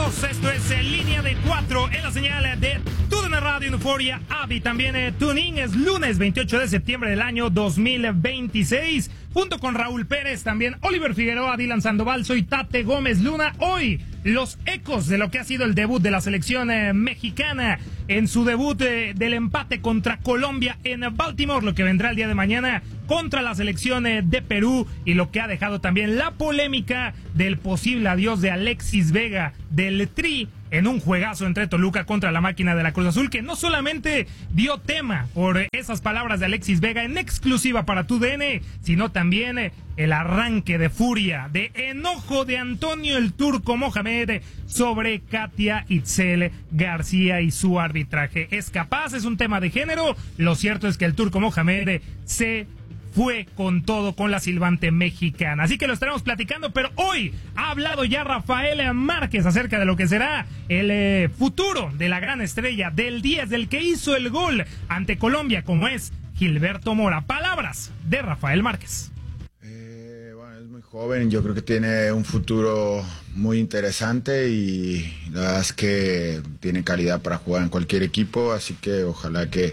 Bienvenidos, esto es Línea de 4 en la señal de TUDN Radio, Euforia App y también TuneIn. Es lunes 28 de septiembre del año 2026. Junto con Raúl Pérez, también Oliver Figueroa, Dylan Sandoval, soy Tate Gómez Luna. Hoy, los ecos de lo que ha sido el debut de la selección mexicana en su debut del empate contra Colombia en Baltimore, lo que vendrá el día de mañana contra la selección de Perú y lo que ha dejado también la polémica del posible adiós de Alexis Vega del Tri en un juegazo entre Toluca contra la máquina de la Cruz Azul, que no solamente dio tema por esas palabras de Alexis Vega en exclusiva para TUDN, sino también el arranque de furia, de enojo de Antonio el Turco Mohamed sobre Katia Itzel García y su arbitraje. ¿Es capaz? ¿Es un tema de género? Lo cierto es que el Turco Mohamed se fue con todo con la silbante mexicana. Así que lo estaremos platicando, pero hoy ha hablado ya Rafael Márquez acerca de lo que será el futuro de la gran estrella del 10, del que hizo el gol ante Colombia, como es Gilberto Mora. Palabras de Rafael Márquez. Bueno, es muy joven, yo creo que tiene un futuro muy interesante y la verdad es que tiene calidad para jugar en cualquier equipo, así que ojalá que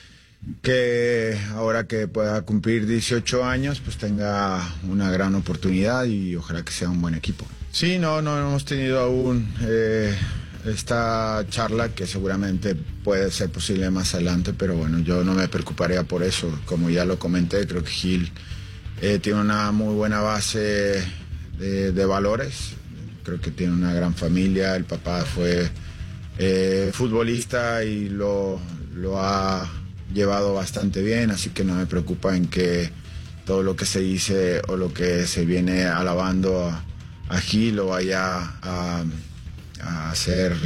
ahora que pueda cumplir 18 años, pues tenga una gran oportunidad y ojalá que sea un buen equipo. Sí, no hemos tenido aún esta charla que seguramente puede ser posible más adelante, pero bueno, yo no me preocuparía por eso. Como ya lo comenté, creo que Gil tiene una muy buena base de valores, creo que tiene una gran familia, el papá fue futbolista y lo ha llevado bastante bien, así que no me preocupa en que todo lo que se dice o lo que se viene alabando a Gil lo vaya a hacer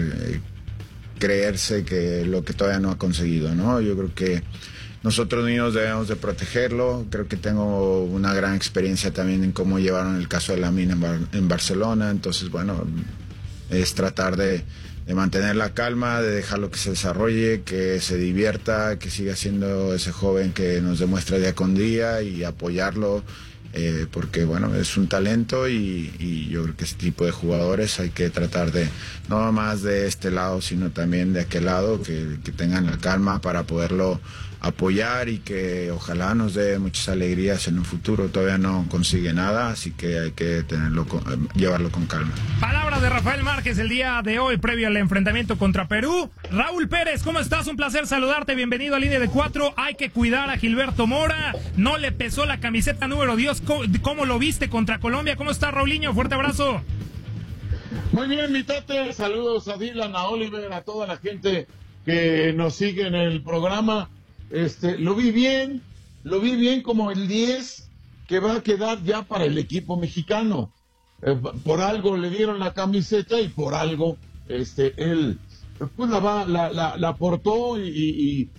creerse que lo que todavía no ha conseguido, ¿no? Yo creo que nosotros niños debemos de protegerlo. Creo que tengo una gran experiencia también en cómo llevaron el caso de Lamine en Barcelona, entonces bueno, es tratar de mantener la calma, de dejarlo que se desarrolle, que se divierta, que siga siendo ese joven que nos demuestra día con día y apoyarlo, porque bueno, es un talento y yo creo que este tipo de jugadores hay que tratar de, no más de este lado, sino también de aquel lado, que tengan la calma para poderlo apoyar y que ojalá nos dé muchas alegrías en un futuro. Todavía no consigue nada, así que hay que llevarlo con calma. Palabras de Rafael Márquez el día de hoy previo al enfrentamiento contra Perú. Raúl Pérez, ¿cómo estás? Un placer saludarte, bienvenido a Línea de 4. Hay que cuidar a Gilberto Mora, no le pesó la camiseta número 10. ¿Cómo lo viste contra Colombia? ¿Cómo está, Raulinho? Fuerte abrazo. Muy bien, mi Tate, saludos a Dylan, a Oliver, a toda la gente que nos sigue en el programa. Lo vi bien como el 10 que va a quedar ya para el equipo mexicano. Por algo le dieron la camiseta y por algo él pues la aportó y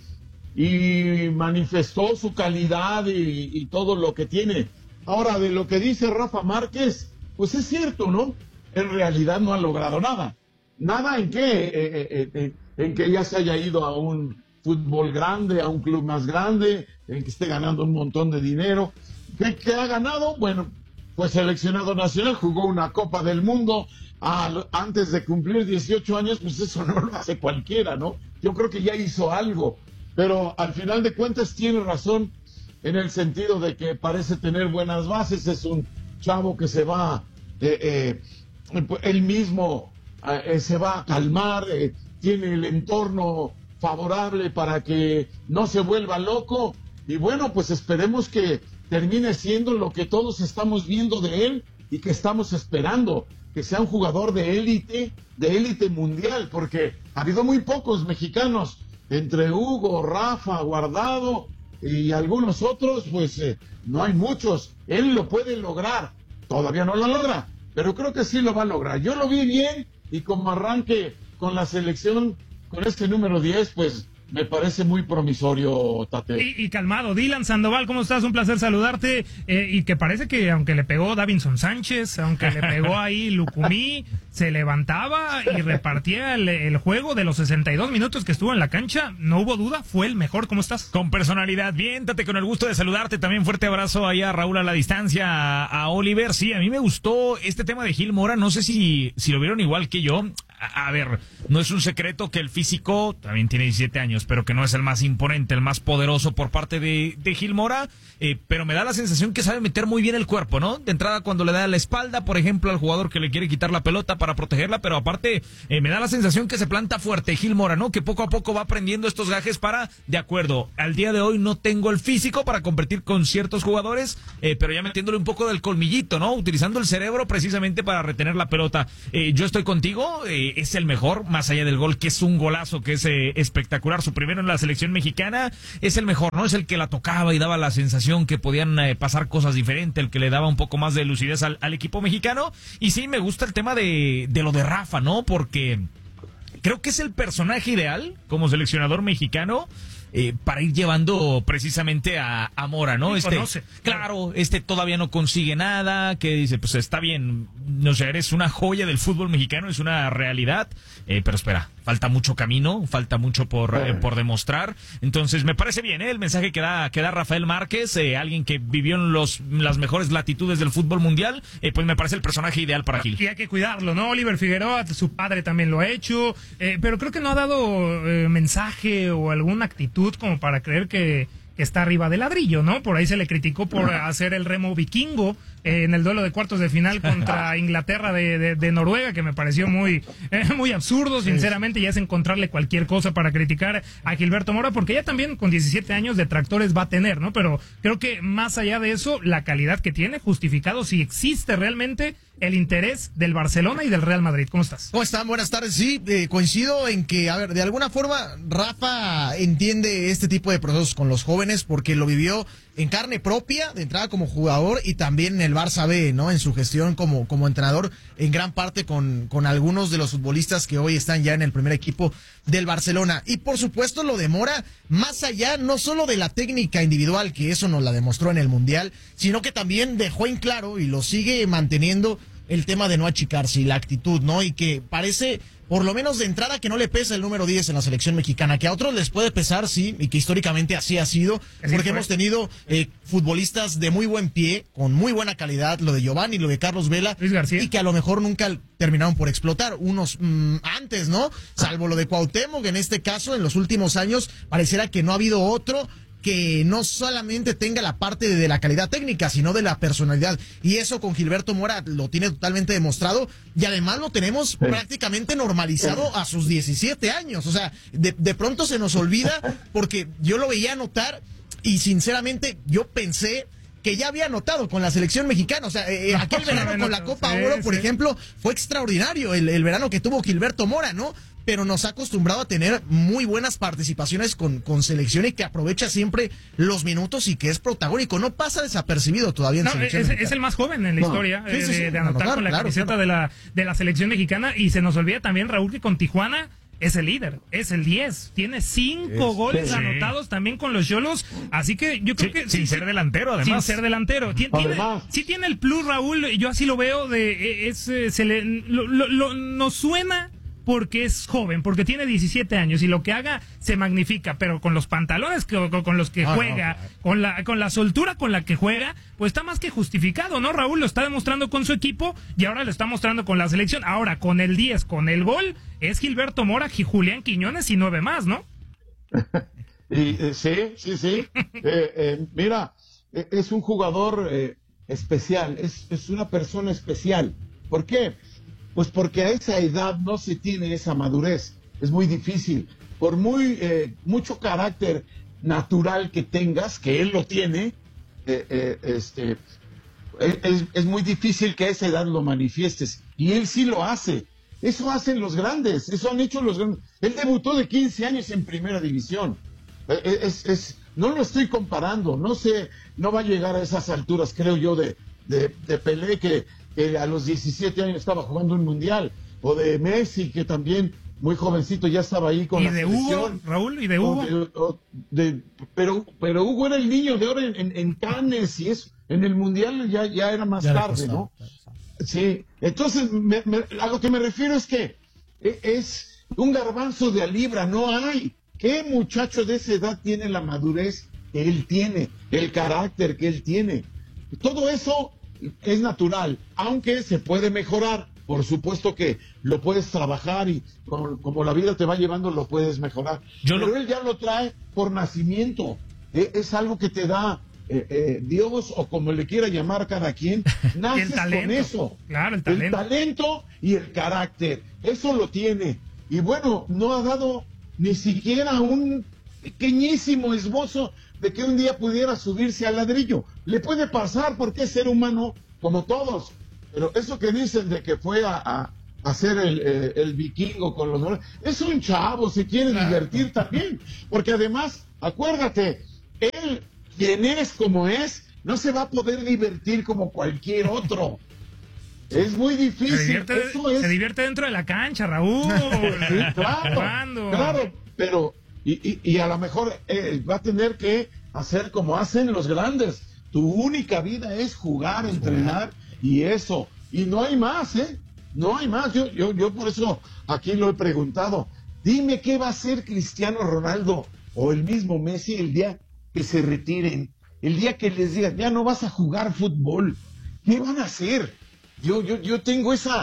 manifestó su calidad y todo lo que tiene. Ahora, de lo que dice Rafa Márquez, pues es cierto, ¿no? En realidad no ha logrado nada. Nada en que ya se haya ido a un fútbol grande, a un club más grande, en que esté ganando un montón de dinero. ¿Qué ha ganado? Bueno, fue seleccionado nacional, jugó una Copa del Mundo antes de cumplir 18 años, pues eso no lo hace cualquiera, ¿no? Yo creo que ya hizo algo, pero al final de cuentas tiene razón en el sentido de que parece tener buenas bases, es un chavo que se va, él mismo se va a calmar, tiene el entorno favorable para que no se vuelva loco y bueno, pues esperemos que termine siendo lo que todos estamos viendo de él y que estamos esperando, que sea un jugador de élite mundial, porque ha habido muy pocos mexicanos, entre Hugo, Rafa, Guardado y algunos otros, pues no hay muchos. Él lo puede lograr, todavía no lo logra, pero creo que sí lo va a lograr. Yo lo vi bien y como arranque con la selección, con este número 10, pues me parece muy promisorio, Tate. Y calmado. Dylan Sandoval, ¿cómo estás? Un placer saludarte. Y que parece que aunque le pegó Davinson Sánchez, aunque le pegó ahí Lucumí, se levantaba y repartía el juego de los 62 minutos que estuvo en la cancha. No hubo duda, fue el mejor. ¿Cómo estás? Con personalidad. Bien, Tate, con el gusto de saludarte. También fuerte abrazo ahí a Raúl a la distancia, a Oliver. Sí, a mí me gustó este tema de Gil Mora. No sé si lo vieron igual que yo. a ver, no es un secreto que el físico también tiene 17 años, pero que no es el más imponente, el más poderoso por parte de Gil Mora, pero me da la sensación que sabe meter muy bien el cuerpo, ¿no? De entrada cuando le da la espalda, por ejemplo, al jugador que le quiere quitar la pelota para protegerla, pero aparte me da la sensación que se planta fuerte Gil Mora, ¿no? Que poco a poco va aprendiendo estos gajes para, de acuerdo, al día de hoy no tengo el físico para competir con ciertos jugadores, pero ya metiéndole un poco del colmillito, ¿no? Utilizando el cerebro precisamente para retener la pelota. Yo estoy contigo, es el mejor, más allá del gol, que es un golazo, que es espectacular, su primero en la selección mexicana, es el mejor, ¿no? Es el que la tocaba y daba la sensación que podían pasar cosas diferentes, el que le daba un poco más de lucidez al equipo mexicano. Y sí, me gusta el tema de lo de Rafa, ¿no? Porque creo que es el personaje ideal como seleccionador mexicano para ir llevando precisamente a Mora, ¿no? Claro, todavía no consigue nada, que dice, pues está bien, no sé, eres una joya del fútbol mexicano, es una realidad, pero espera, falta mucho camino, falta mucho por demostrar. Entonces me parece bien, el mensaje que da Rafael Márquez, alguien que vivió en las mejores latitudes del fútbol mundial, pues me parece el personaje ideal para Gil. Y hay que cuidarlo, ¿no? Oliver Figueroa, su padre también lo ha hecho, pero creo que no ha dado mensaje o alguna actitud como para creer que está arriba del ladrillo, ¿no? Por ahí se le criticó por hacer el remo vikingo en el duelo de cuartos de final contra Inglaterra de Noruega, que me pareció muy absurdo, sinceramente, ya es encontrarle cualquier cosa para criticar a Gilberto Mora, porque ya también con 17 años detractores va a tener, ¿no? Pero creo que más allá de eso, la calidad que tiene, justificado si existe realmente el interés del Barcelona y del Real Madrid. ¿Cómo estás? ¿Cómo están? Buenas tardes. Sí, coincido en que, a ver, de alguna forma Rafa entiende este tipo de procesos con los jóvenes porque lo vivió en carne propia, de entrada como jugador y también en el Barça B, ¿no? En su gestión como entrenador, en gran parte con algunos de los futbolistas que hoy están ya en el primer equipo del Barcelona. Y por supuesto lo de Mora, más allá no solo de la técnica individual, que eso nos la demostró en el Mundial, sino que también dejó en claro y lo sigue manteniendo el tema de no achicarse y la actitud, ¿no? Y que parece, por lo menos de entrada, que no le pesa el número 10 en la selección mexicana, que a otros les puede pesar, sí, y que históricamente así ha sido, porque hemos tenido futbolistas de muy buen pie, con muy buena calidad, lo de Giovanni, lo de Carlos Vela, Luis García, y que a lo mejor nunca terminaron por explotar, unos antes, ¿no? Salvo lo de Cuauhtémoc, en este caso, en los últimos años, pareciera que no ha habido otro que no solamente tenga la parte de la calidad técnica, sino de la personalidad. Y eso con Gilberto Mora lo tiene totalmente demostrado y además lo tenemos prácticamente normalizado a sus 17 años. O sea, de pronto se nos olvida porque yo lo veía anotar y sinceramente yo pensé que ya había anotado con la selección mexicana. O sea, aquel verano con la Copa Oro, por ejemplo, fue extraordinario el verano que tuvo Gilberto Mora, ¿no? Pero nos ha acostumbrado a tener muy buenas participaciones con selección y que aprovecha siempre los minutos y que es protagónico. No pasa desapercibido todavía en selección mexicana. Es el más joven en la historia de anotar con la camiseta de la selección mexicana. Y se nos olvida también, Raúl, que con Tijuana es el líder, es el 10. Tiene 5 goles anotados también con los Xolos. Así que yo creo que... Sin ser delantero, además. Sin ser delantero. Sí tiene el plus, Raúl. Yo así lo veo. Nos suena porque es joven, porque tiene 17 años y lo que haga se magnifica, pero con los pantalones con los que juega, con la soltura con la que juega, pues está más que justificado, ¿no? Raúl lo está demostrando con su equipo y ahora lo está mostrando con la selección. Ahora, con el 10, con el gol, es Gilberto Mora, Julián Quiñones y 9 más, ¿no? Sí. Mira, es un jugador especial, es una persona especial. ¿Por qué? Pues porque a esa edad no se tiene esa madurez, es muy difícil. Por mucho carácter natural que tengas, que él lo tiene, es muy difícil que a esa edad lo manifiestes. Y él sí lo hace. Eso hacen los grandes, eso han hecho los grandes. Él debutó de 15 años en Primera División. No lo estoy comparando, no va a llegar a esas alturas, creo yo, de Pelé, que a los 17 años estaba jugando un mundial, o de Messi, que también muy jovencito ya estaba ahí con la selección. Hugo, Raúl, y de Hugo. Pero Hugo era el niño de oro en Cannes y eso. En el mundial ya era más tarde, ¿no? Sí, entonces a lo que me refiero es que es un garbanzo de a libra, no hay. ¿Qué muchacho de esa edad tiene la madurez que él tiene, el carácter que él tiene? Todo eso es natural, aunque se puede mejorar, por supuesto que lo puedes trabajar y como la vida te va llevando lo puedes mejorar. Pero él ya lo trae por nacimiento. Es algo que te da Dios, o como le quiera llamar cada quien. Naces con eso. Claro, el talento. El talento y el carácter. Eso lo tiene. Y bueno, no ha dado ni siquiera un pequeñísimo esbozo de que un día pudiera subirse al ladrillo. Le puede pasar porque es ser humano como todos. Pero eso que dicen de que fue a hacer el vikingo con los... Es un chavo, se quiere divertir también. Porque además, acuérdate, él, quien es como es, no se va a poder divertir como cualquier otro. Es muy difícil. Se divierte dentro de la cancha, Raúl. Sí, claro, pero y a lo mejor va a tener que hacer como hacen los grandes. Tu única vida es jugar, entrenar y eso. Y no hay más, no hay más. Yo por eso aquí lo he preguntado. Dime qué va a hacer Cristiano Ronaldo o el mismo Messi el día que se retiren, el día que les digan, ya no vas a jugar fútbol. ¿Qué van a hacer? Yo tengo esa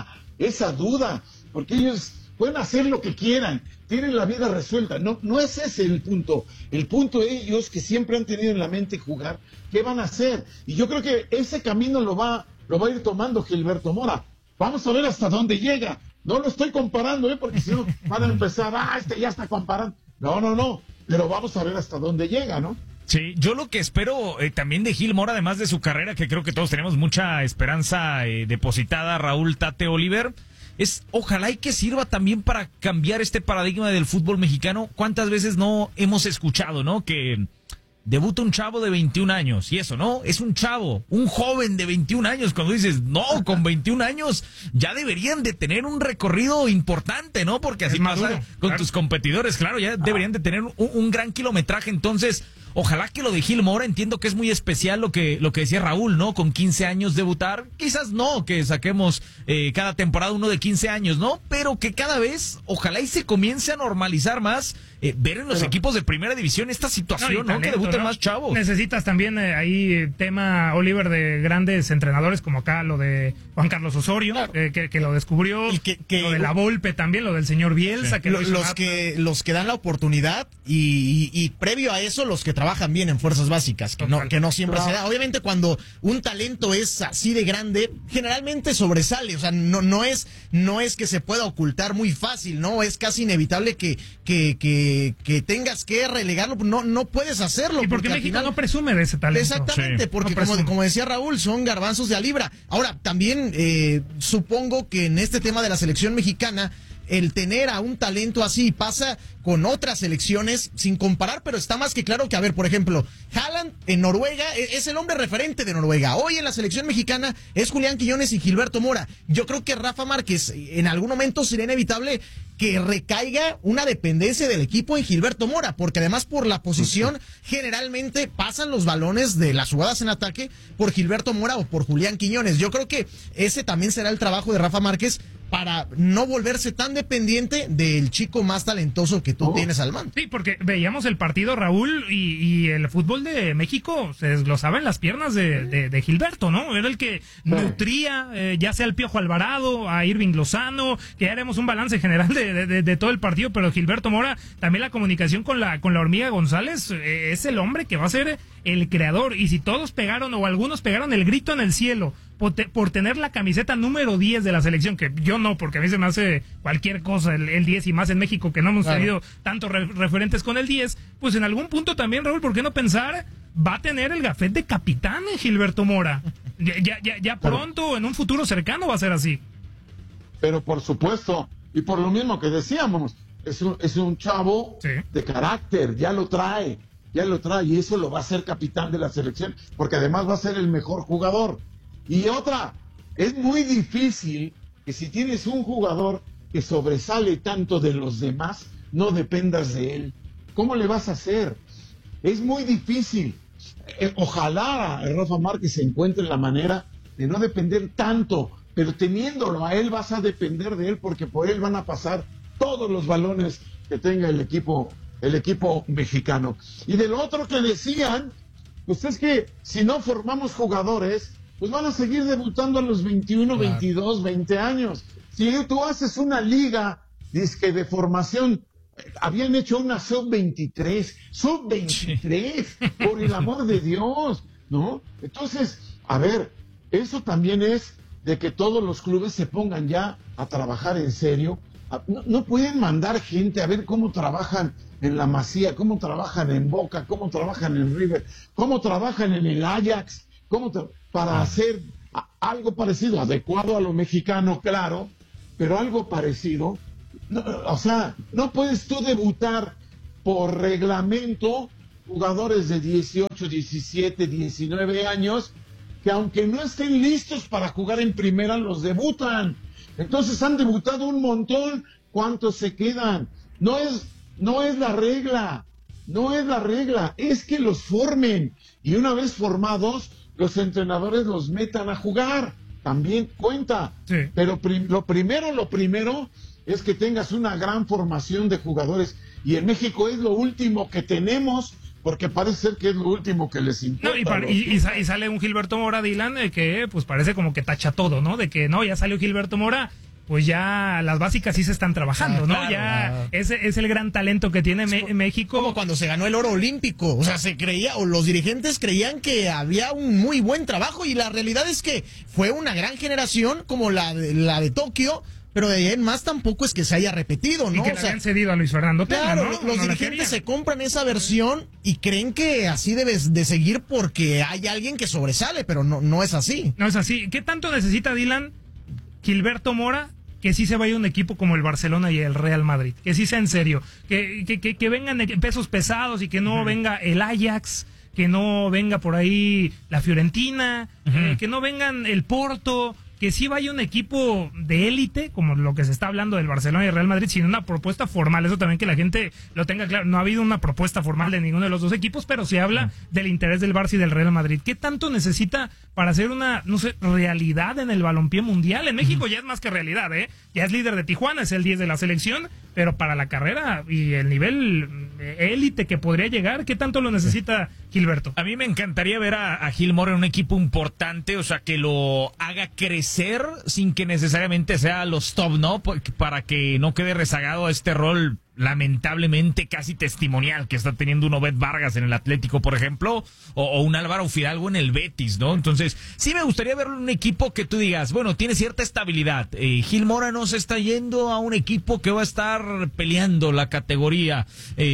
duda, porque ellos pueden hacer lo que quieran, tienen la vida resuelta. No es ese el punto. El punto de ellos, que siempre han tenido en la mente jugar, ¿qué van a hacer? Y yo creo que ese camino lo va a ir tomando Gilberto Mora. Vamos a ver hasta dónde llega. No lo estoy comparando, porque si no van a empezar, ya está comparando. No, pero vamos a ver hasta dónde llega, ¿no? Sí, yo lo que espero también de Gil Mora, además de su carrera, que creo que todos tenemos mucha esperanza depositada, Raúl Tate Oliver, es ojalá y que sirva también para cambiar este paradigma del fútbol mexicano. ¿Cuántas veces no hemos escuchado, no? Que debuta un chavo de 21 años y eso, ¿no? Es un chavo, un joven de 21 años. Cuando dices, no, con 21 años ya deberían de tener un recorrido importante, ¿no? Porque así pasa con tus competidores, claro, ya deberían de tener un gran kilometraje. Entonces, ojalá que lo de Gil Mora, entiendo que es muy especial lo que decía Raúl, ¿no? Con 15 años debutar, quizás no que saquemos cada temporada uno de 15 años, ¿no? Pero que cada vez, ojalá y se comience a normalizar más ver en los equipos de primera división esta situación, ¿no? Que debuten más chavos. Necesitas también ahí tema, Oliver, de grandes entrenadores, como acá lo de Juan Carlos Osorio, que lo descubrió, lo de la Volpe también, lo del señor Bielsa. Que los que dan la oportunidad y previo a eso los que trabajan bien en fuerzas básicas, que no siempre se da. Obviamente cuando un talento es así de grande, generalmente sobresale, o sea, no es que se pueda ocultar muy fácil, ¿no? Es casi inevitable que tengas que relegarlo, no puedes hacerlo. Y porque México no presume de ese talento. Exactamente, porque como decía Raúl, son garbanzos de a libra. Ahora, también supongo que en este tema de la selección mexicana, el tener a un talento así pasa con otras selecciones sin comparar, pero está más que claro que, a ver, por ejemplo, Haaland en Noruega es el hombre referente de Noruega. Hoy en la selección mexicana es Julián Quiñones y Gilberto Mora. Yo creo que Rafa Márquez en algún momento sería inevitable que recaiga una dependencia del equipo en Gilberto Mora, porque además por la posición generalmente pasan los balones de las jugadas en ataque por Gilberto Mora o por Julián Quiñones. Yo creo que ese también será el trabajo de Rafa Márquez para no volverse tan dependiente del chico más talentoso que tú tienes al mando. Sí, porque veíamos el partido, Raúl, y el fútbol de México se desglosaba en las piernas de Gilberto, ¿no? Era el que nutría, ya sea al Piojo Alvarado, a Irving Lozano, que ya haremos un balance general de todo el partido, pero Gilberto Mora, también la comunicación con la hormiga González, es el hombre que va a ser el creador, y si todos pegaron o algunos pegaron el grito en el cielo por tener la camiseta número 10 de la selección, que yo no, porque a mí se me hace cualquier cosa el 10, y más en México, que no hemos tenido tantos referentes con el 10, pues en algún punto también, Raúl, ¿por qué no pensar? Va a tener el gafet de capitán en Gilberto Mora. Ya pronto, en un futuro cercano, va a ser así. Pero por supuesto, y por lo mismo que decíamos, es un chavo de carácter, ya lo trae, y eso lo va a hacer capitán de la selección, porque además va a ser el mejor jugador. Y otra, es muy difícil que si tienes un jugador que sobresale tanto de los demás, no dependas de él. ¿Cómo le vas a hacer? Es muy difícil. Ojalá Rafa Márquez se encuentre la manera de no depender tanto, pero teniéndolo a él vas a depender de él, porque por él van a pasar todos los balones que tenga el equipo mexicano. Y del otro que decían, pues es que si no formamos jugadores, pues van a seguir debutando a los 21, 22, 20 años. Si tú haces una liga dizque de formación, habían hecho una sub-23, por el amor de Dios, ¿no? Entonces, a ver, eso también es de que todos los clubes se pongan ya a trabajar en serio. No pueden mandar gente a ver cómo trabajan en la Masía, cómo trabajan en Boca, cómo trabajan en River, cómo trabajan en el Ajax, para hacer algo parecido, adecuado a lo mexicano, claro, pero algo parecido. No, o sea, no puedes tú debutar por reglamento jugadores de 18, 17, 19 años que aunque no estén listos para jugar en primera, los debutan. Entonces han debutado un montón. ¿Cuántos se quedan? No es la regla, es que los formen y una vez formados, los entrenadores los metan a jugar. También cuenta. Sí. Pero lo primero es que tengas una gran formación de jugadores. Y en México es lo último que tenemos, porque parece ser que es lo último que les importa. No, y sale un Gilberto Mora, Dylan, que pues parece como que tacha todo, ¿no? De que no, ya salió Gilberto Mora, pues ya las básicas sí se están trabajando, ¿no? Claro, ya ese es el gran talento que tiene México. Como cuando se ganó el oro olímpico, o sea, se creía, o los dirigentes creían que había un muy buen trabajo, y la realidad es que fue una gran generación como la de Tokio, pero de ahí en más tampoco es que se haya repetido, ¿no? Y que le habían cedido a Luis Fernando Tena, claro, ¿no? Los dirigentes se compran esa versión y creen que así debes de seguir porque hay alguien que sobresale, pero no es así. No es así. ¿Qué tanto necesita, Dylan, Gilberto Mora, que sí se vaya un equipo como el Barcelona y el Real Madrid? Que sí sea en serio. Que vengan pesos pesados y que no venga el Ajax, que no venga por ahí la Fiorentina, que no vengan el Porto, que sí vaya un equipo de élite, como lo que se está hablando del Barcelona y el Real Madrid, sin una propuesta formal. Eso también que la gente lo tenga claro. No ha habido una propuesta formal de ninguno de los dos equipos, pero se habla del interés del Barça y del Real Madrid. ¿Qué tanto necesita para hacer una, no sé, realidad en el balompié mundial? En México ya es más que realidad, ¿eh? Ya es líder de Tijuana, es el 10 de la selección, pero para la carrera y el nivel élite que podría llegar, ¿qué tanto lo necesita Gilberto? A mí me encantaría ver a Gil Mora en un equipo importante, o sea, que lo haga crecer sin que necesariamente sea los top, ¿no? Para que no quede rezagado a este rol lamentablemente casi testimonial que está teniendo un Obed Vargas en el Atlético, por ejemplo, o un Álvaro Fidalgo en el Betis, ¿no? Entonces, sí me gustaría verlo en un equipo que tú digas, bueno, tiene cierta estabilidad. Gil Mora no se está yendo a un equipo que va a estar peleando la categoría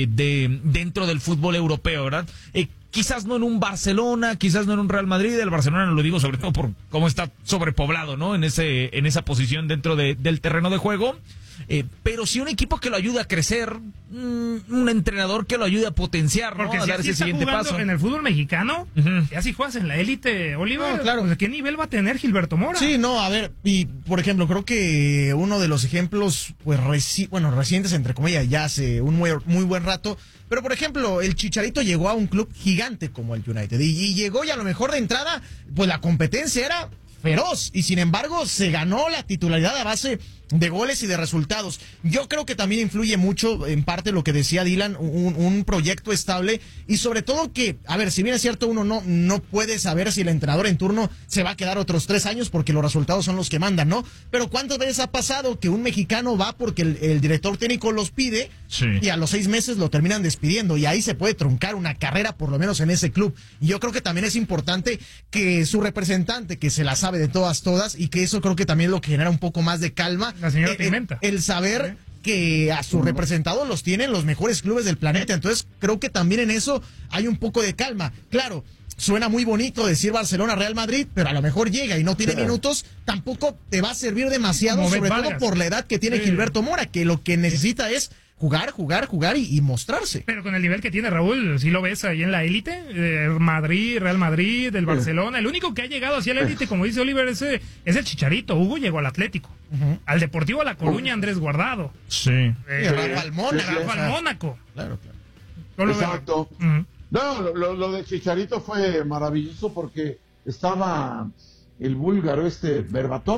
dentro del fútbol europeo, ¿verdad? Quizás no en un Barcelona, quizás no en un Real Madrid. El Barcelona lo digo sobre todo por cómo está sobrepoblado, ¿no? En esa posición dentro del terreno de juego. Pero sí un equipo que lo ayude a crecer, un entrenador que lo ayude a potenciar, ¿no? Porque a si dar ese siguiente paso. En el fútbol mexicano, ya si juegas en la élite, Oliver, claro. Pues, ¿qué nivel va a tener Gilberto Mora? Sí, no, a ver, y por ejemplo, creo que uno de los ejemplos, pues recientes, entre comillas, ya hace un muy buen rato, pero por ejemplo, el Chicharito llegó a un club gigante como el United, y llegó y a lo mejor de entrada, pues la competencia era feroz, y sin embargo se ganó la titularidad a base de goles y de resultados. Yo creo que también influye mucho, en parte, lo que decía Dylan, un proyecto estable, y sobre todo que, a ver, si bien es cierto, uno no puede saber si el entrenador en turno se va a quedar otros 3 años porque los resultados son los que mandan, ¿no? Pero ¿cuántas veces ha pasado que un mexicano va porque el director técnico los pide, sí, y a los 6 meses lo terminan despidiendo, y ahí se puede truncar una carrera, por lo menos en ese club? Y yo creo que también es importante que su representante, que se la sabe de todas, y que eso creo que también lo que genera un poco más de calma, la señora Pimenta, el saber que a sus representados los tienen los mejores clubes del planeta. Entonces creo que también en eso hay un poco de calma. Claro, suena muy bonito decir Barcelona, Real Madrid, pero a lo mejor llega y no tiene minutos, tampoco te va a servir demasiado, sobre todo por la edad que tiene Gilberto Mora, que lo que necesita es jugar y mostrarse. Pero con el nivel que tiene Raúl, si lo ves ahí en la élite, Madrid, Real Madrid, el Barcelona, el único que ha llegado hacia la élite, como dice Oliver, es el Chicharito. Hugo llegó al Atlético, al Deportivo La Coruña, Andrés Guardado. Sí. Rafa al Mónaco. Claro. Exacto. No, lo de Chicharito fue maravilloso porque estaba el búlgaro Berbatov,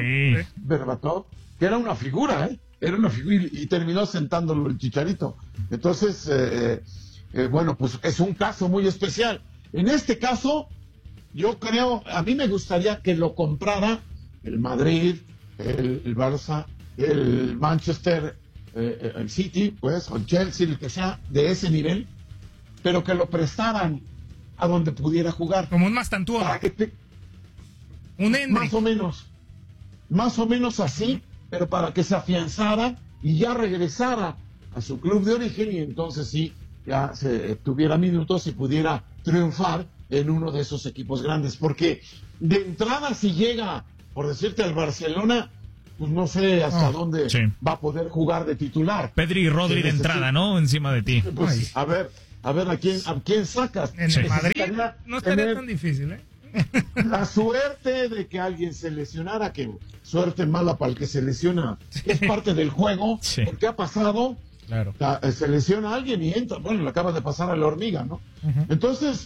Berbatov, que era una figura, era una figura, y terminó sentándolo el Chicharito. Entonces, bueno, pues es un caso muy especial. En este caso, yo creo, a mí me gustaría que lo comprara el Madrid, el Barça, el Manchester, el City, pues, o el Chelsea, el que sea de ese nivel, pero que lo prestaran a donde pudiera jugar. Como un Mastantuono. Un Endrick. Más o menos así, pero para que se afianzara y ya regresara a su club de origen y entonces sí, ya se tuviera minutos y pudiera triunfar en uno de esos equipos grandes. Porque de entrada, si llega, por decirte, al Barcelona, pues no sé hasta dónde va a poder jugar de titular. Pedri y Rodri de entrada, ¿no? Encima de ti. Pues, a ver a quién sacas. En el Madrid no estaría tan difícil, ¿eh? La suerte de que alguien se lesionara, que suerte mala para el que se lesiona, es parte del juego, porque ha pasado, se lesiona a alguien y entra, bueno, le acaba de pasar a la hormiga, ¿no? Entonces,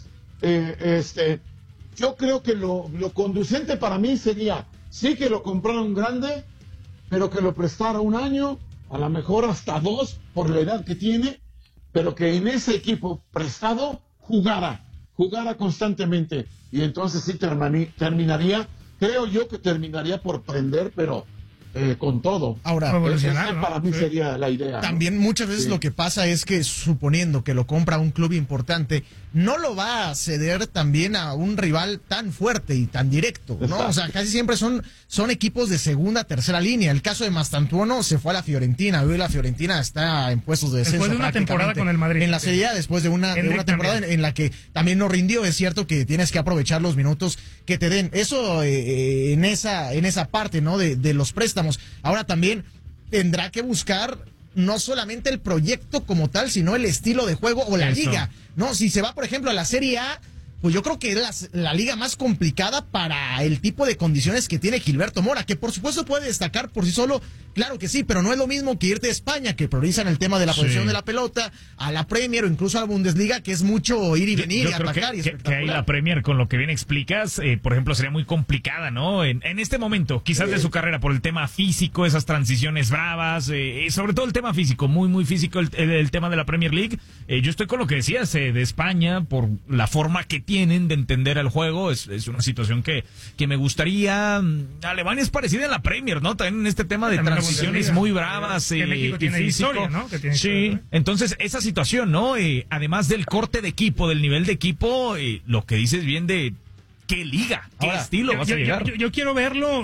yo creo que lo conducente para mí sería, sí que lo comprara un grande, pero que lo prestara un año, a lo mejor hasta 2, por la edad que tiene, pero que en ese equipo prestado jugara constantemente, y entonces sí terminaría, creo yo que terminaría por prender, pero con todo. Ahora, para mí sería la idea. También muchas veces lo que pasa es que, suponiendo que lo compra un club importante, no lo va a ceder también a un rival tan fuerte y tan directo, ¿no? Exacto. O sea, casi siempre son equipos de segunda, tercera línea. El caso de Mastantuono se fue a la Fiorentina. Hoy la Fiorentina está en puestos de descenso. Después de una temporada con el Madrid. En la Serie A, después de una temporada en la que también no rindió. Es cierto que tienes que aprovechar los minutos que te den. Eso en esa parte, ¿no? De los préstamos. Ahora también tendrá que buscar no solamente el proyecto como tal, sino el estilo de juego o la liga, ¿no? Si se va, por ejemplo, a la Serie A, pues yo creo que es la liga más complicada para el tipo de condiciones que tiene Gilberto Mora, que por supuesto puede destacar por sí solo, claro que sí, pero no es lo mismo que irte a España, que priorizan el tema de la posesión de la pelota, a la Premier o incluso a la Bundesliga, que es mucho ir y venir y atacar. Que ahí la Premier, con lo que bien explicas, por ejemplo, sería muy complicada, ¿no? En este momento, quizás de su carrera, por el tema físico, esas transiciones bravas, sobre todo el tema físico, muy, muy físico el tema de la Premier League. Yo estoy con lo que decías de España, por la forma que tienen de entender el juego, es una situación que me gustaría. Alemania es parecida en la Premier, ¿no? También en este tema de transiciones muy bravas que México tiene físico. Historia, ¿no? Que tiene sí, entonces esa situación, ¿no? Además del corte de equipo, del nivel de equipo, lo que dices bien de qué liga, qué estilo vas a llegar. Yo quiero verlo,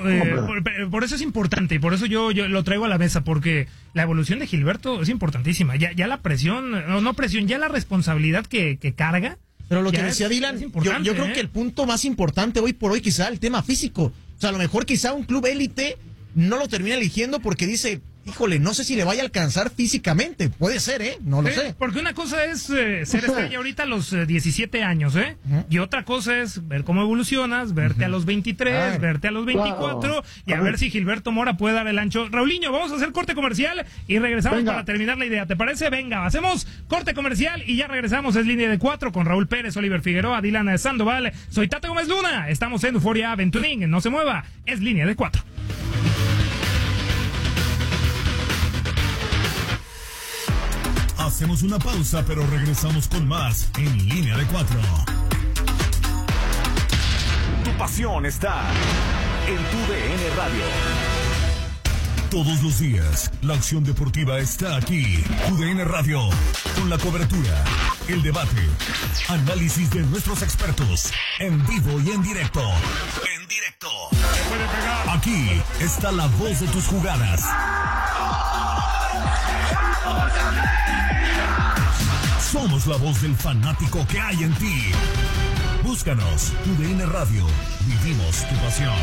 por eso es importante, y por eso yo lo traigo a la mesa, porque la evolución de Gilberto es importantísima. Ya la presión, no presión, ya la responsabilidad que carga. Pero lo que decía Dylan, yo creo que el punto más importante hoy por hoy quizá el tema físico. O sea, a lo mejor quizá un club élite no lo termina eligiendo porque dice, híjole, no sé si le vaya a alcanzar físicamente. Puede ser, no lo sé. Porque una cosa es ser estrella ahorita a los 17 años, y otra cosa es ver cómo evolucionas, verte a los 23, verte a los 24, y a ver si Gilberto Mora puede dar el ancho. Raulinho, vamos a hacer corte comercial y regresamos para terminar la idea. ¿Te parece? Venga, hacemos corte comercial y ya regresamos. Es Línea de 4 con Raúl Pérez, Oliver Figueroa, Dylan Sandoval. Soy Tata Gómez Luna. Estamos en Euforia Venturín. No se mueva. Es Línea de 4. Hacemos una pausa, pero regresamos con más en Línea de 4. Tu pasión está en tu DN Radio. Todos los días, la acción deportiva está aquí. Tu DN Radio, con la cobertura, el debate, análisis de nuestros expertos, en vivo y en directo. Aquí está la voz de tus jugadas. Somos la voz del fanático que hay en ti. Búscanos, tu DN Radio. Vivimos tu pasión.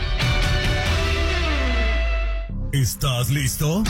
¿Estás listo?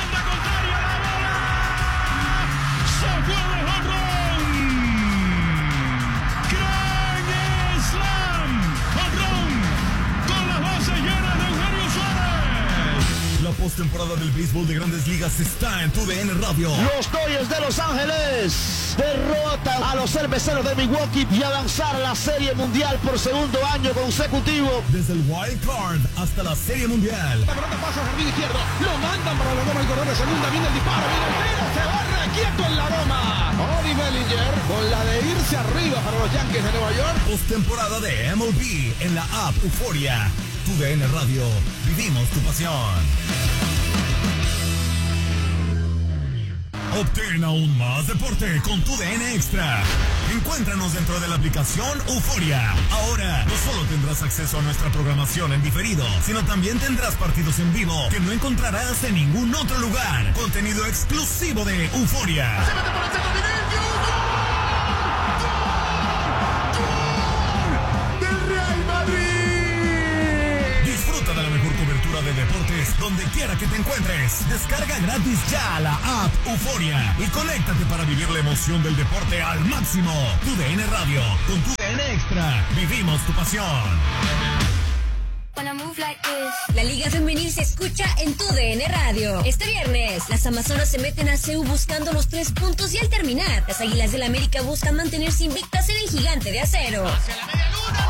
La postemporada del béisbol de Grandes Ligas está en tu DN Radio. Los Dodgers de Los Ángeles derrotan a los Cerveceros de Milwaukee y a lanzar la Serie Mundial por segundo año consecutivo. Desde el Wild Card hasta la Serie Mundial. La pelota pasa al jardín izquierdo, lo mandan para la goma del corredor de segunda, viene el disparo, viene el tiro, se va a quieto en la loma. Cody Bellinger con la de irse arriba para los Yankees de Nueva York. Postemporada de MLB en la app Euforia. TUDN Radio, vivimos tu pasión. Obtén aún más deporte con TUDN Extra. Encuéntranos dentro de la aplicación Euforia. Ahora, no solo tendrás acceso a nuestra programación en diferido, sino también tendrás partidos en vivo que no encontrarás en ningún otro lugar. Contenido exclusivo de Euforia. ¡Se mete por el centro directo! ¡Gol! ¡Del Real Madrid! Disfruta de la mejor cobertura de deportes donde quiera que te encuentres. Descarga gratis ya la app Euforia y conéctate para vivir la emoción del deporte al máximo. TUDN Radio, con TUDN Extra, vivimos tu pasión. La Liga Femenil se escucha en TUDN Radio. Este viernes, las Amazonas se meten a CEU buscando los 3 puntos y al terminar, las Águilas del América buscan mantenerse invictas en el Gigante de Acero. Hacia la media luna,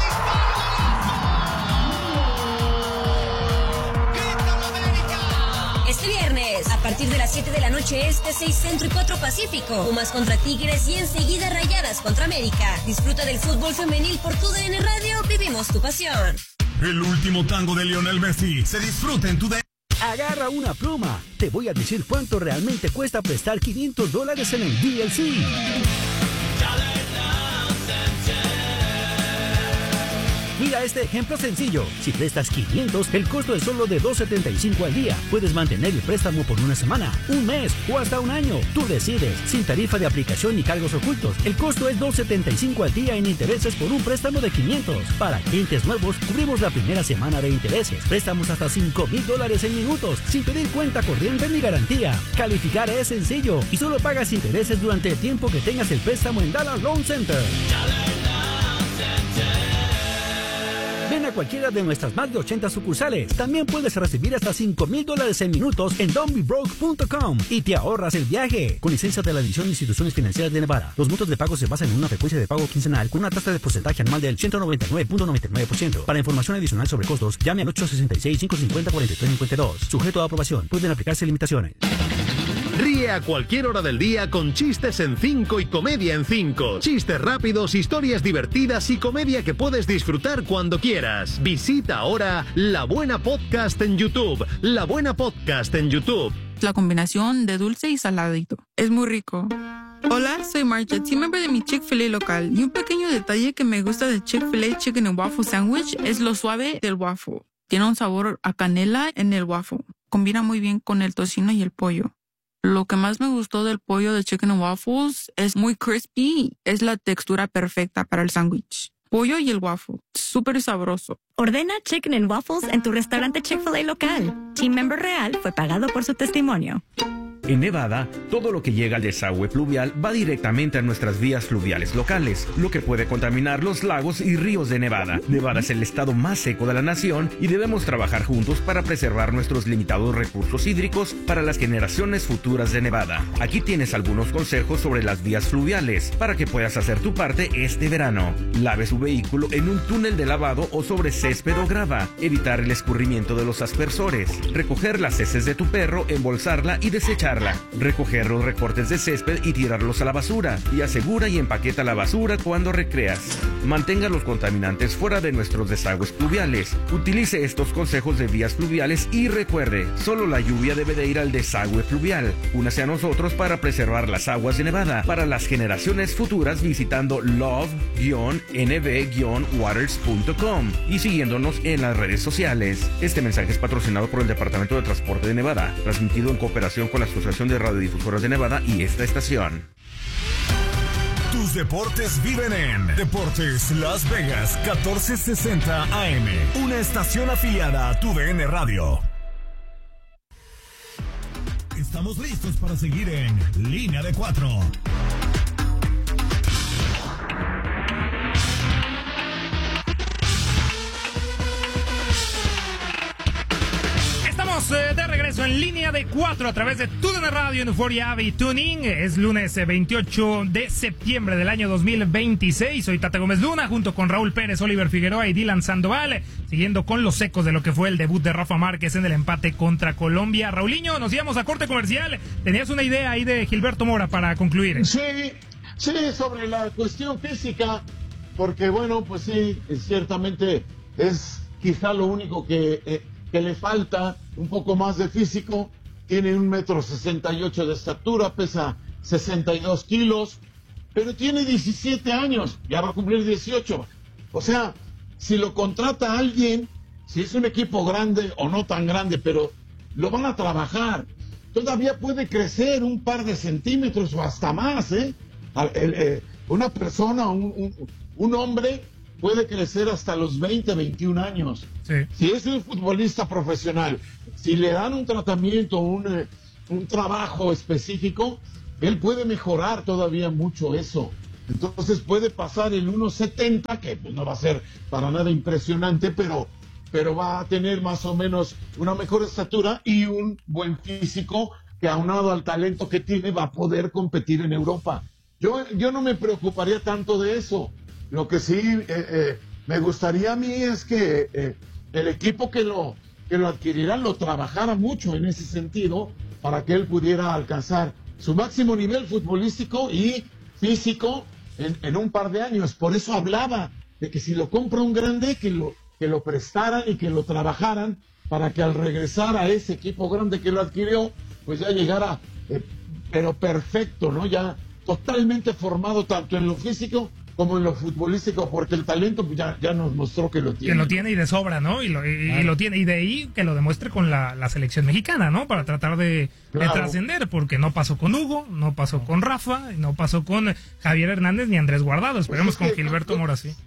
Este viernes, a partir de las 7 de la noche este, 6 Centro y 4 Pacífico. Pumas contra Tigres y enseguida Rayadas contra América. Disfruta del fútbol femenil por TUDN Radio. Vivimos tu pasión. El último tango de Lionel Messi se disfruta en TUDN. Agarra una pluma. Te voy a decir cuánto realmente cuesta prestar $500 en el DLC. Mira este ejemplo sencillo. Si prestas 500, el costo es solo de $2.75 al día. Puedes mantener el préstamo por una semana, un mes o hasta un año. Tú decides, sin tarifa de aplicación ni cargos ocultos. El costo es $2.75 al día en intereses por un préstamo de 500. Para clientes nuevos, cubrimos la primera semana de intereses. Préstamos hasta $5,000 en minutos, sin pedir cuenta corriente ni garantía. Calificar es sencillo y solo pagas intereses durante el tiempo que tengas el préstamo en Dallas Loan Center. Ven a cualquiera de nuestras más de 80 sucursales. También puedes recibir hasta $5,000 en minutos en don'tbebroke.com y te ahorras el viaje. Con licencia de la División de Instituciones Financieras de Nevada. Los montos de pago se basan en una frecuencia de pago quincenal con una tasa de porcentaje anual del 199.99%. Para información adicional sobre costos, llame al 866-550-4352. Sujeto a aprobación. Pueden aplicarse limitaciones. Ríe a cualquier hora del día con Chistes en 5 y Comedia en 5. Chistes rápidos, historias divertidas y comedia que puedes disfrutar cuando quieras. Visita ahora La Buena Podcast en YouTube. La Buena Podcast en YouTube. La combinación de dulce y saladito. Es muy rico. Hola, soy Marcia, team member de mi Chick-fil-A local. Y un pequeño detalle que me gusta del Chick-fil-A Chicken and Waffle Sandwich es lo suave del waffle. Tiene un sabor a canela en el waffle. Combina muy bien con el tocino y el pollo. Lo que más me gustó del pollo de Chicken and Waffles es muy crispy. Es la textura perfecta para el sándwich. Pollo y el waffle. Súper sabroso. Ordena Chicken and Waffles en tu restaurante Chick-fil-A local. Team Member Real fue pagado por su testimonio. En Nevada, todo lo que llega al desagüe pluvial va directamente a nuestras vías fluviales locales, lo que puede contaminar los lagos y ríos de Nevada. Nevada es el estado más seco de la nación y debemos trabajar juntos para preservar nuestros limitados recursos hídricos para las generaciones futuras de Nevada. Aquí tienes algunos consejos sobre las vías fluviales para que puedas hacer tu parte este verano. Lave su vehículo en un túnel de lavado o sobre césped o grava. Evitar el escurrimiento de los aspersores. Recoger las heces de tu perro, embolsarla y desecharla. Recoger los recortes de césped y tirarlos a la basura. Y asegura y empaqueta la basura cuando recreas. Mantenga los contaminantes fuera de nuestros desagües pluviales. Utilice estos consejos de vías fluviales y recuerde, solo la lluvia debe de ir al desagüe pluvial. Únase a nosotros para preservar las aguas de Nevada para las generaciones futuras visitando love-nv-waters.com y siguiéndonos en las redes sociales. Este mensaje es patrocinado por el Departamento de Transporte de Nevada, transmitido en cooperación con la Asociación de Radiodifusoras de Nevada y esta estación. Tus deportes viven en Deportes Las Vegas 1460 AM, una estación afiliada a TUDN Radio. Estamos listos para seguir en Línea de 4. De regreso regreso en línea de 4 a través de TUDN Radio en Euphoria App y Tuning. Es lunes 28 de septiembre del año 2026. Soy Tata Gómez Luna junto con Raúl Pérez, Oliver Figueroa y Dylan Sandoval, siguiendo con los ecos de lo que fue el debut de Rafa Márquez en el empate contra Colombia. Raulinho, nos íbamos a corte comercial. Tenías una idea ahí de Gilberto Mora para concluir. Sí, sobre la cuestión física, porque bueno, pues sí, ciertamente es quizá lo único que le falta, un poco más de físico. Tiene 1,68 m de estatura, pesa 62 kilos, pero tiene 17 años, ya va a cumplir 18. O sea, si lo contrata alguien, si es un equipo grande o no tan grande, pero lo van a trabajar, todavía puede crecer un par de centímetros o hasta más, una persona, un hombre puede crecer hasta los 20, 21 años. Sí. Si es un futbolista profesional, si le dan un tratamiento, un trabajo específico, él puede mejorar todavía mucho eso. Entonces puede pasar el 1,70, que pues no va a ser para nada impresionante, pero va a tener más o menos una mejor estatura y un buen físico que, aunado al talento que tiene, va a poder competir en Europa. Yo no me preocuparía tanto de eso. Lo que sí me gustaría a mí es que el equipo que lo adquirirá lo trabajara mucho en ese sentido para que él pudiera alcanzar su máximo nivel futbolístico y físico en un par de años. Por eso hablaba de que si lo compra un grande, que lo prestaran y que lo trabajaran para que al regresar a ese equipo grande que lo adquirió, pues ya llegara, pero perfecto, ¿no? Ya totalmente formado tanto en lo físico como en lo futbolístico, porque el talento pues ya nos mostró que lo tiene. Que lo tiene y de sobra, ¿no? Y lo tiene, y de ahí que lo demuestre con la selección mexicana, ¿no? Para tratar de trascender, porque no pasó con Hugo, no pasó con Rafa, no pasó con Javier Hernández ni Andrés Guardado. Esperemos con Gilberto Mora, sí.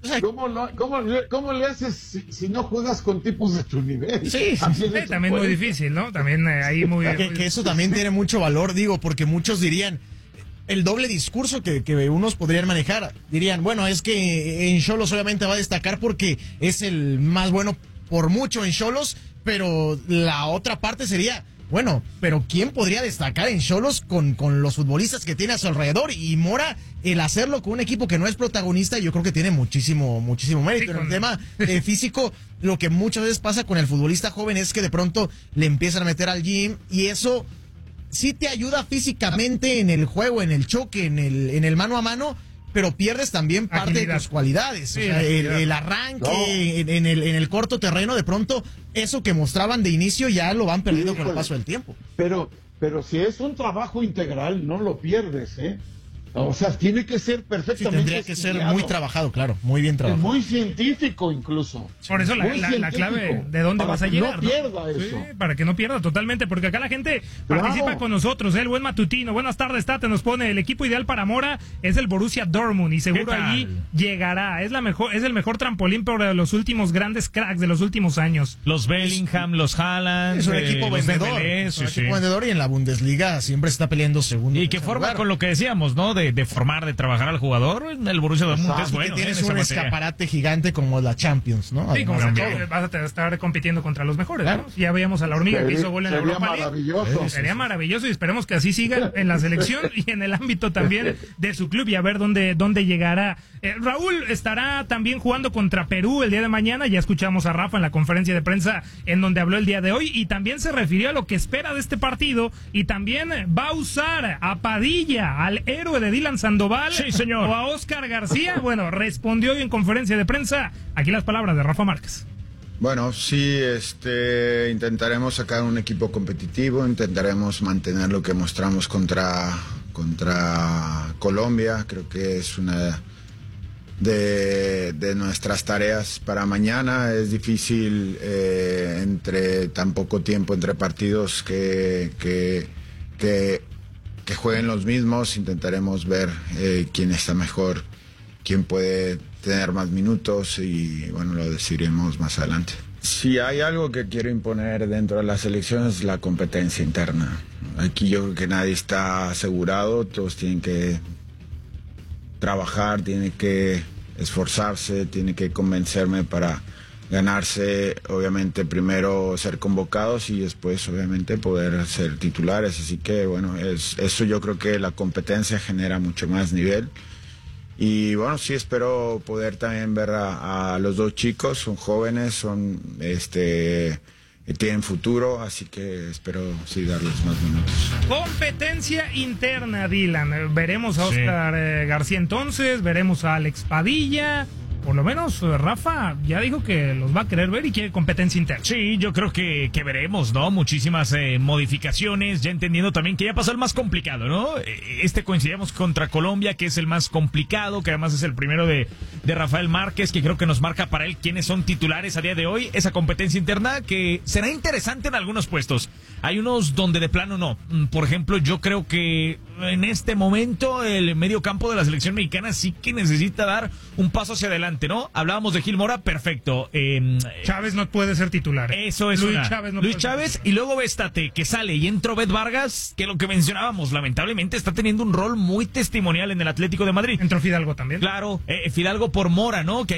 ¿Cómo le haces si no juegas con tipos de tu nivel? Sí, también muy difícil, ¿no? También ahí muy... Que eso también tiene mucho valor, digo, porque muchos dirían... El doble discurso que unos podrían manejar. Dirían, bueno, es que en Xolos obviamente va a destacar porque es el más bueno por mucho en Xolos, pero la otra parte sería, bueno, pero ¿quién podría destacar en Xolos con los futbolistas que tiene a su alrededor? Y Mora, el hacerlo con un equipo que no es protagonista, yo creo que tiene muchísimo mérito. En el tema físico, lo que muchas veces pasa con el futbolista joven es que de pronto le empiezan a meter al gym y eso... sí te ayuda físicamente en el juego, en el choque, en el mano a mano, pero pierdes también parte de tus cualidades. Sí, o sea, el arranque, en el corto terreno, de pronto, eso que mostraban de inicio ya lo van perdiendo con el paso del tiempo. Pero si es un trabajo integral, no lo pierdes, ¿eh? O sea, tiene que ser perfectamente tendría que ser muy trabajado, claro, muy bien trabajado. Muy científico incluso. Por eso la clave de dónde vas a llegar. No pierda eso. Sí, para que no pierda totalmente, porque acá la gente participa con nosotros. El buen matutino, buenas tardes, Tate, nos pone: el equipo ideal para Mora es el Borussia Dortmund y seguro allí llegará. Es el mejor trampolín para los últimos grandes cracks de los últimos años. Los Bellingham, los Haaland. Es un equipo vendedor. Equipo vendedor, y en la Bundesliga siempre se está peleando segundo. Y que forma con lo que decíamos, ¿no? De formar, de trabajar al jugador. El Borussia Dortmund es bueno. Que tienes un escaparate gigante como la Champions, ¿no? Sí, como vas a estar compitiendo contra los mejores, ¿no? Ya veíamos a la hormiga que hizo gol en la Europa League. Sería maravilloso y esperemos que así siga en la selección y en el ámbito también de su club y a ver dónde llegará. Raúl estará también jugando contra Perú el día de mañana. Ya escuchamos a Rafa en la conferencia de prensa en donde habló el día de hoy y también se refirió a lo que espera de este partido y también va a usar a Padilla, al héroe de Dylan Sandoval, sí, señor, o a Oscar García. Bueno, respondió hoy en conferencia de prensa. Aquí las palabras de Rafa Márquez. Bueno, sí, intentaremos sacar un equipo competitivo, intentaremos mantener lo que mostramos contra Colombia. Creo que es una de nuestras tareas para mañana. Es difícil entre tan poco tiempo entre partidos que jueguen los mismos. Intentaremos ver quién está mejor, quién puede tener más minutos y bueno, lo decidiremos más adelante. Si hay algo que quiero imponer dentro de la selección es la competencia interna. Aquí yo creo que nadie está asegurado, todos tienen que trabajar, tienen que esforzarse, tienen que convencerme para ganarse, obviamente, primero ser convocados y después, obviamente, poder ser titulares. Así que, bueno, eso yo creo que la competencia genera mucho más nivel. Y, bueno, sí espero poder también ver a los dos chicos. Son jóvenes, tienen futuro, así que espero sí darles más minutos. Competencia interna, Dylan. Veremos a Oscar García entonces, veremos a Alex Padilla. Por lo menos Rafa ya dijo que los va a querer ver y quiere competencia interna. Sí, yo creo que veremos, ¿no? Muchísimas modificaciones, ya entendiendo también que ya pasó el más complicado, ¿no? Coincidimos contra Colombia, que es el más complicado, que además es el primero de Rafael Márquez, que creo que nos marca para él quiénes son titulares a día de hoy. Esa competencia interna que será interesante en algunos puestos. Hay unos donde de plano no. Por ejemplo, yo creo que en este momento el medio campo de la selección mexicana sí que necesita dar un paso hacia adelante, ¿no? Hablábamos de Gil Mora, perfecto. Chávez no puede ser titular. Eso es Luis Chávez y luego Béstate, que sale y entró Bet Vargas, que lo que mencionábamos, lamentablemente está teniendo un rol muy testimonial en el Atlético de Madrid. Entró Fidalgo también. Claro, Fidalgo por Mora, ¿no? Que